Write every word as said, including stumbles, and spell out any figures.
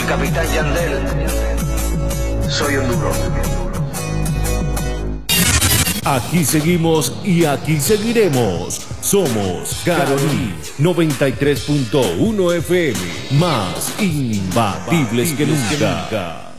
el capitán Yandel, soy un duro. Aquí seguimos y aquí seguiremos. Somos Caroní noventa y tres punto uno F M, más imbatibles que nunca.